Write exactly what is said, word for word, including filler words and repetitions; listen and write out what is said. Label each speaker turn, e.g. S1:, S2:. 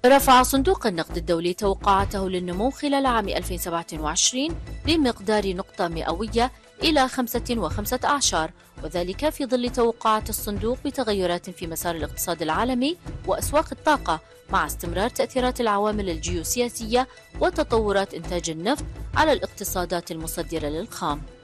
S1: رفع صندوق النقد الدولي توقعاته للنمو خلال عام ألفين وسبعة وعشرين بمقدار نقطة مئوية إلى خمسة وخمسة عشر، وذلك في ظل توقعات الصندوق بتغيرات في مسار الاقتصاد العالمي وأسواق الطاقة، مع استمرار تأثيرات العوامل الجيوسياسية وتطورات إنتاج النفط على الاقتصادات المصدرة للخام.